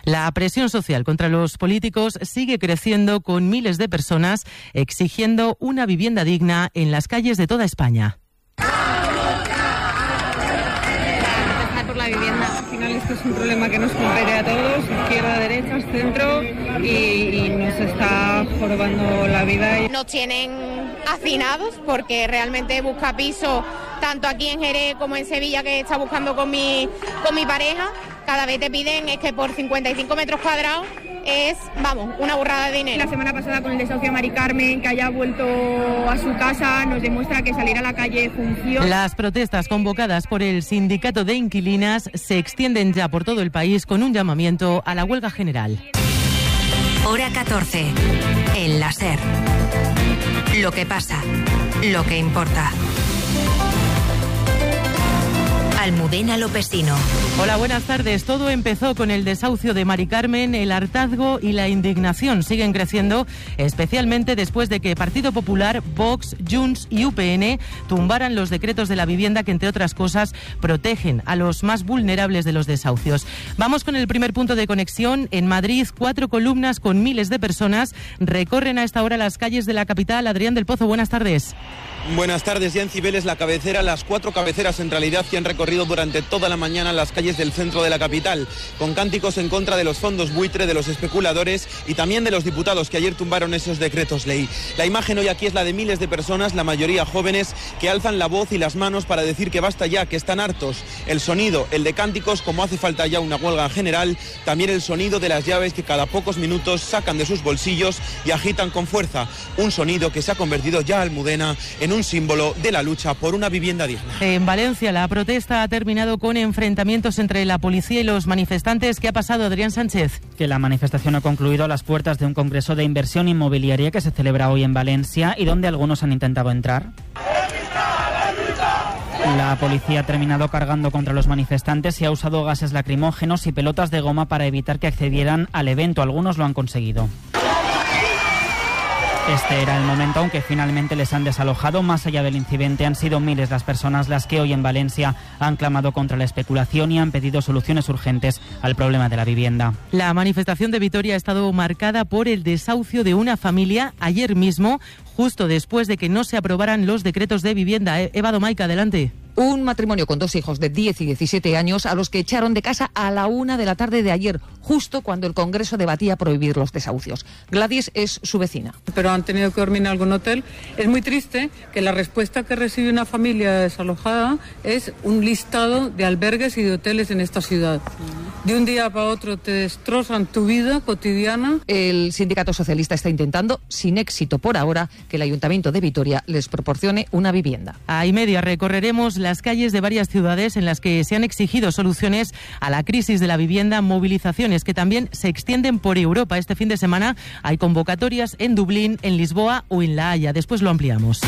La presión social contra los políticos sigue creciendo, con miles de personas exigiendo una vivienda digna en las calles de toda España. Por la vivienda, al final esto es un problema que nos compete a todos, izquierda, derecha, centro, y nos está jorobando la vida. Nos tienen hacinados porque realmente busca piso tanto aquí en Jerez como en Sevilla, que está buscando con mi pareja. Cada vez te piden es que por 55 metros cuadrados es, vamos, una burrada de dinero. La semana pasada con el desahucio de Mari Carmen, que haya vuelto a su casa, nos demuestra que salir a la calle funciona. Las protestas convocadas por el sindicato de inquilinas se extienden ya por todo el país, con un llamamiento a la huelga general. Hora 14. El la SER. Lo que pasa, lo que importa. Almudena Lopesino. Hola, buenas tardes. Todo empezó con el desahucio de Mari Carmen. El hartazgo y la indignación siguen creciendo, especialmente después de que Partido Popular, Vox, Junts y UPN tumbaran los decretos de la vivienda que, entre otras cosas, protegen a los más vulnerables de los desahucios. Vamos con el primer punto de conexión. En Madrid, 4 columnas con miles de personas recorren a esta hora las calles de la capital. Adrián del Pozo, buenas tardes. Buenas tardes. Ya en Cibeles, la cabecera, las 4 cabeceras en realidad que han recorrido durante toda la mañana las calles del centro de la capital, con cánticos en contra de los fondos buitre, de los especuladores y también de los diputados que ayer tumbaron esos decretos ley. La imagen hoy aquí es la de miles de personas, la mayoría jóvenes, que alzan la voz y las manos para decir que basta ya, que están hartos. El sonido, el de cánticos, como hace falta ya una huelga general, también el sonido de las llaves que cada pocos minutos sacan de sus bolsillos y agitan con fuerza. Un sonido que se ha convertido ya, Almudena, en un símbolo de la lucha por una vivienda digna. En Valencia, la protesta ha terminado con enfrentamientos entre la policía y los manifestantes. ¿Qué ha pasado, Adrián Sánchez? Que la manifestación ha concluido a las puertas de un congreso de inversión inmobiliaria que se celebra hoy en Valencia y donde algunos han intentado entrar. La policía ha terminado cargando contra los manifestantes y ha usado gases lacrimógenos y pelotas de goma para evitar que accedieran al evento. Algunos lo han conseguido. Este era el momento, aunque finalmente les han desalojado. Más allá del incidente, han sido miles las personas las que hoy en Valencia han clamado contra la especulación y han pedido soluciones urgentes al problema de la vivienda. La manifestación de Vitoria ha estado marcada por el desahucio de una familia ayer mismo, justo después de que no se aprobaran los decretos de vivienda. Eva Domaica, adelante. Un matrimonio con 2 hijos de 10 y 17 años a los que echaron de casa a la 1 de la tarde de ayer, justo cuando el Congreso debatía prohibir los desahucios. Gladys es su vecina. Pero han tenido que dormir en algún hotel. Es muy triste que la respuesta que recibe una familia desalojada es un listado de albergues y de hoteles en esta ciudad. De un día para otro te destrozan tu vida cotidiana. El sindicato socialista está intentando, sin éxito por ahora, que el Ayuntamiento de Vitoria les proporcione una vivienda. A y media recorreremos las calles de varias ciudades en las que se han exigido soluciones a la crisis de la vivienda, movilizaciones que también se extienden por Europa. Este fin de semana hay convocatorias en Dublín, en Lisboa o en La Haya. Después lo ampliamos.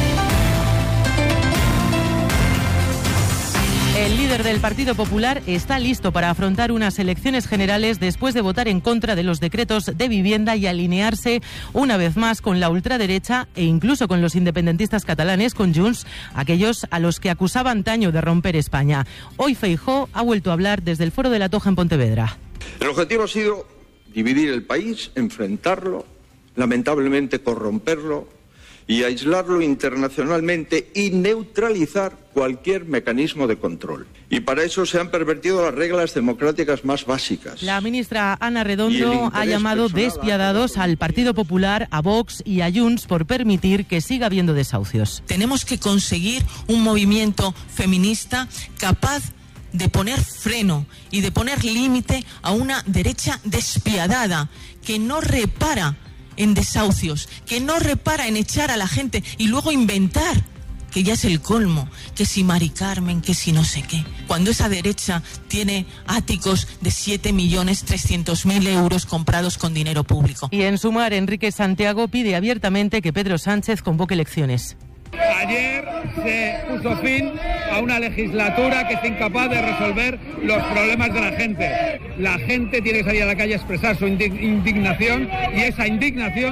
El líder del Partido Popular está listo para afrontar unas elecciones generales después de votar en contra de los decretos de vivienda y alinearse una vez más con la ultraderecha e incluso con los independentistas catalanes, con Junts, aquellos a los que acusaba antaño de romper España. Hoy Feijóo ha vuelto a hablar desde el Foro de la Toja en Pontevedra. El objetivo ha sido dividir el país, enfrentarlo, lamentablemente corromperlo y aislarlo internacionalmente y neutralizar cualquier mecanismo de control. Y para eso se han pervertido las reglas democráticas más básicas. La ministra Ana Redondo ha llamado despiadados al Partido Popular, a Vox y a Junts por permitir que siga habiendo desahucios. Tenemos que conseguir un movimiento feminista capaz de poner freno y de poner límite a una derecha despiadada que no repara en desahucios, que no repara en echar a la gente y luego inventar, que ya es el colmo, que si Mari Carmen, que si no sé qué. Cuando esa derecha tiene áticos de 7.300.000 euros comprados con dinero público. Y en Sumar, Enrique Santiago pide abiertamente que Pedro Sánchez convoque elecciones. Ayer se puso fin a una legislatura que es incapaz de resolver los problemas de la gente. La gente tiene que salir a la calle a expresar su indignación y esa indignación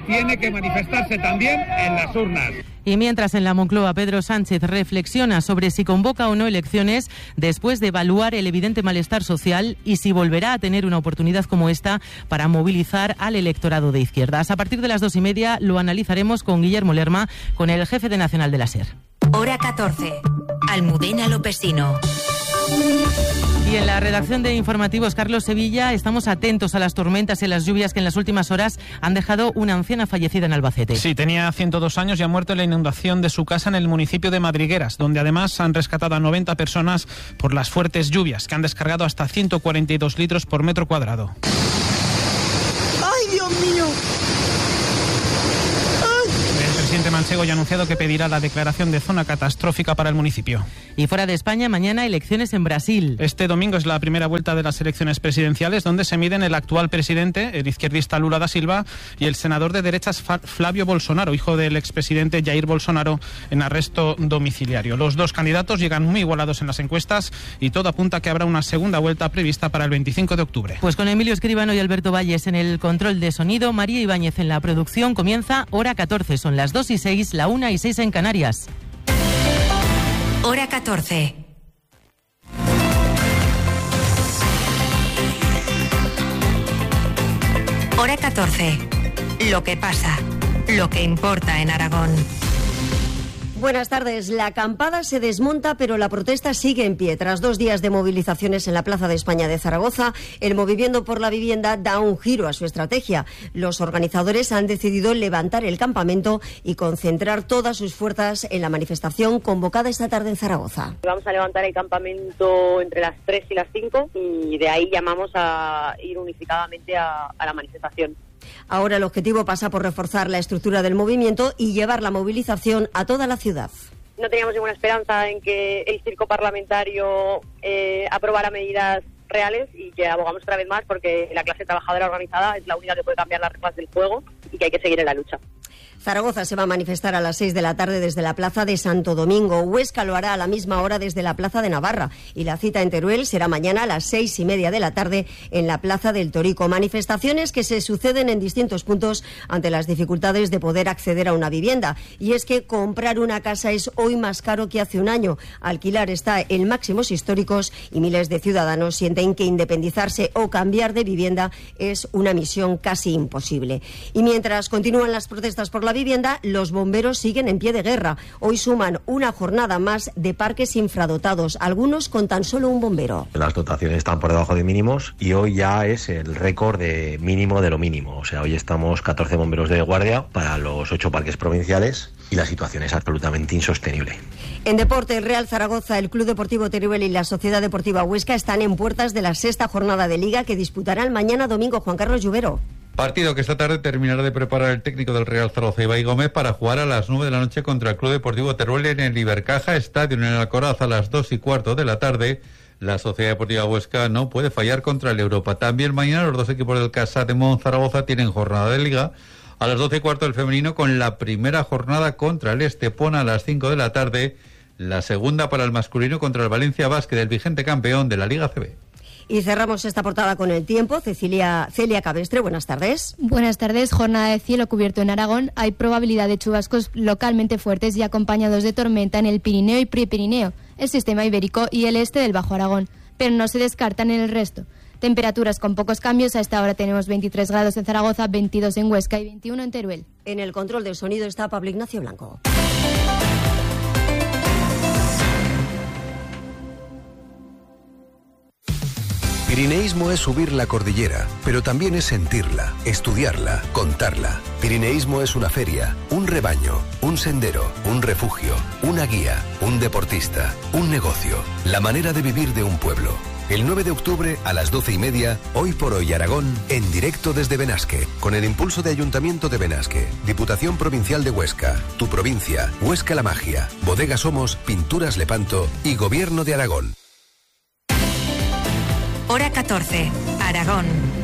tiene que manifestarse también en las urnas. Y mientras en la Moncloa Pedro Sánchez reflexiona sobre si convoca o no elecciones después de evaluar el evidente malestar social y si volverá a tener una oportunidad como esta para movilizar al electorado de izquierdas. A partir de las 2:30 lo analizaremos con Guillermo Lerma, con el jefe de Nacional de la SER. Hora 14. Almudena Lopesino. Y en la redacción de informativos, Carlos Sevilla, estamos atentos a las tormentas y las lluvias que en las últimas horas han dejado una anciana fallecida en Albacete. Sí, tenía 102 años y ha muerto en la inundación de su casa en el municipio de Madrigueras, donde además han rescatado a 90 personas por las fuertes lluvias, que han descargado hasta 142 litros por metro cuadrado. ¡Ay, Dios mío! El presidente manchego ya ha anunciado que pedirá la declaración de zona catastrófica para el municipio. Y fuera de España, mañana elecciones en Brasil. Este domingo es la primera vuelta de las elecciones presidenciales, donde se miden el actual presidente, el izquierdista Lula da Silva, y el senador de derechas Flavio Bolsonaro, hijo del expresidente Jair Bolsonaro, en arresto domiciliario. Los dos candidatos llegan muy igualados en las encuestas y todo apunta a que habrá una segunda vuelta prevista para el 25 de octubre. Pues con Emilio Escribano y Alberto Valles en el control de sonido, María Ibáñez en la producción, comienza Hora 14. Son las 2:06, la 1:06 en Canarias. Hora 14. Hora 14. Lo que pasa, lo que importa en Aragón. Buenas tardes. La acampada se desmonta, pero la protesta sigue en pie. Tras 2 días de movilizaciones en la Plaza de España de Zaragoza, el Movimiento por la Vivienda da un giro a su estrategia. Los organizadores han decidido levantar el campamento y concentrar todas sus fuerzas en la manifestación convocada esta tarde en Zaragoza. Vamos a levantar el campamento entre las 3 y las 5 y de ahí llamamos a ir unificadamente a la manifestación. Ahora el objetivo pasa por reforzar la estructura del movimiento y llevar la movilización a toda la ciudad. No teníamos ninguna esperanza en que el circo parlamentario aprobara medidas reales y que abogamos otra vez más porque la clase trabajadora organizada es la única que puede cambiar las reglas del juego y que hay que seguir en la lucha. Zaragoza se va a manifestar a las 6 de la tarde desde la Plaza de Santo Domingo. Huesca lo hará a la misma hora desde la Plaza de Navarra. Y la cita en Teruel será mañana a las 6:30 de la tarde en la Plaza del Torico. Manifestaciones que se suceden en distintos puntos ante las dificultades de poder acceder a una vivienda. Y es que comprar una casa es hoy más caro que hace un año. Alquilar está en máximos históricos y miles de ciudadanos sienten que independizarse o cambiar de vivienda es una misión casi imposible. Y mientras continúan las protestas por la vivienda, los bomberos siguen en pie de guerra. Hoy suman una jornada más de parques infradotados, algunos con tan solo un bombero. Las dotaciones están por debajo de mínimos y hoy ya es el récord de mínimo de lo mínimo. O sea, hoy estamos 14 bomberos de guardia para los 8 parques provinciales y la situación es absolutamente insostenible. En deporte, el Real Zaragoza, el Club Deportivo Teruel y la Sociedad Deportiva Huesca están en puertas de la 6ª jornada de Liga que disputarán mañana domingo. Juan Carlos Lluvero. Partido que esta tarde terminará de preparar el técnico del Real Zaragoza, Ibai Gómez, para jugar a las 9 de la noche contra el Club Deportivo Teruel en el Ibercaja Stadium en Alcoraz a las 2:15 de la tarde. La Sociedad Deportiva Huesca no puede fallar contra el Europa. También mañana los dos equipos del Casa de Monzaragoza tienen jornada de Liga. A las 12:15 el femenino con la primera jornada contra el Estepona a las 5 de la tarde. La segunda para el masculino contra el Valencia Basket, el vigente campeón de la Liga CB. Y cerramos esta portada con el tiempo. Celia Cabestre, buenas tardes. Buenas tardes. Jornada de cielo cubierto en Aragón. Hay probabilidad de chubascos localmente fuertes y acompañados de tormenta en el Pirineo y Prepirineo, el sistema ibérico y el este del Bajo Aragón, pero no se descartan en el resto. Temperaturas con pocos cambios. A esta hora tenemos 23 grados en Zaragoza, 22 en Huesca y 21 en Teruel. En el control del sonido está Pablo Ignacio Blanco. Pirineísmo es subir la cordillera, pero también es sentirla, estudiarla, contarla. Pirineísmo es una feria, un rebaño, un sendero, un refugio, una guía, un deportista, un negocio, la manera de vivir de un pueblo. El 9 de octubre a las 12:30, Hoy por Hoy Aragón, en directo desde Benasque, con el impulso de Ayuntamiento de Benasque, Diputación Provincial de Huesca, Tu Provincia, Huesca La Magia, Bodega Somos, Pinturas Lepanto y Gobierno de Aragón. Hora 14, Aragón.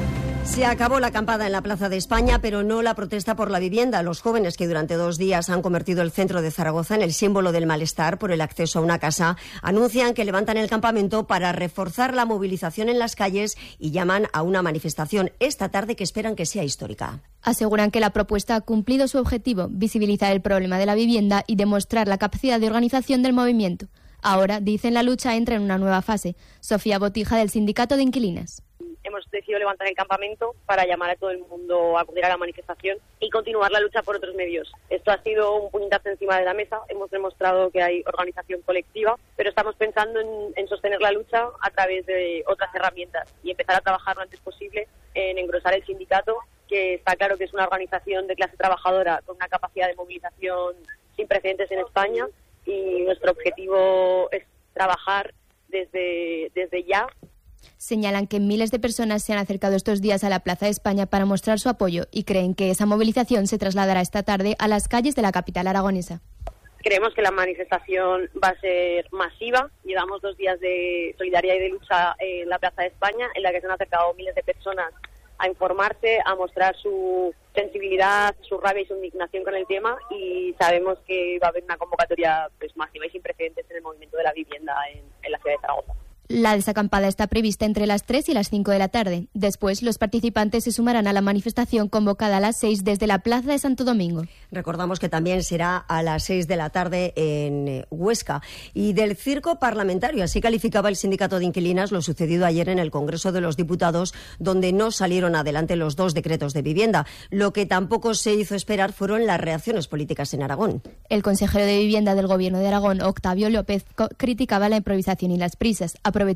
Se acabó la acampada en la Plaza de España, pero no la protesta por la vivienda. Los jóvenes que durante 2 días han convertido el centro de Zaragoza en el símbolo del malestar por el acceso a una casa, anuncian que levantan el campamento para reforzar la movilización en las calles y llaman a una manifestación esta tarde que esperan que sea histórica. Aseguran que la propuesta ha cumplido su objetivo, visibilizar el problema de la vivienda y demostrar la capacidad de organización del movimiento. Ahora, dicen, la lucha entra en una nueva fase. Sofía Botija, del Sindicato de Inquilinas. Hemos decidido levantar el campamento para llamar a todo el mundo a acudir a la manifestación y continuar la lucha por otros medios. Esto ha sido un puñetazo encima de la mesa. Hemos demostrado que hay organización colectiva, pero estamos pensando en sostener la lucha a través de otras herramientas y empezar a trabajar lo antes posible en engrosar el sindicato, que está claro que es una organización de clase trabajadora con una capacidad de movilización sin precedentes en España, y nuestro objetivo es trabajar desde ya. Señalan que miles de personas se han acercado estos días a la Plaza de España para mostrar su apoyo y creen que esa movilización se trasladará esta tarde a las calles de la capital aragonesa. Creemos que la manifestación va a ser masiva. Llevamos 2 días de solidaridad y de lucha en la Plaza de España, en la que se han acercado miles de personas a informarse, a mostrar su sensibilidad, su rabia y su indignación con el tema, y sabemos que va a haber una convocatoria masiva y sin precedentes en el movimiento de la vivienda en la ciudad de Zaragoza. La desacampada está prevista entre las 3 y las 5 de la tarde. Después, los participantes se sumarán a la manifestación convocada a las 6 desde la Plaza de Santo Domingo. Recordamos que también será a las 6 de la tarde en Huesca. Y del circo parlamentario, así calificaba el Sindicato de Inquilinas lo sucedido ayer en el Congreso de los Diputados, donde no salieron adelante los 2 decretos de vivienda. Lo que tampoco se hizo esperar fueron las reacciones políticas en Aragón. El consejero de Vivienda del Gobierno de Aragón, Octavio López, criticaba la improvisación y las prisas. Aprovechando